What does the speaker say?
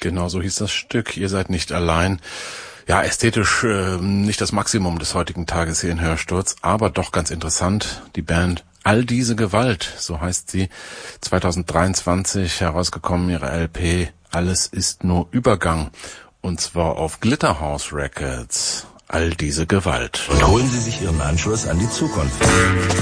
Genau so hieß das Stück. Ihr seid nicht allein. Ja, ästhetisch nicht das Maximum des heutigen Tages hier in Hörsturz, aber doch ganz interessant. Die Band All diese Gewalt, so heißt sie, 2023 herausgekommen, ihre LP Alles ist nur Übergang. Und zwar auf Glitterhouse Records. All diese Gewalt. Und holen Sie sich Ihren Anschluss an die Zukunft.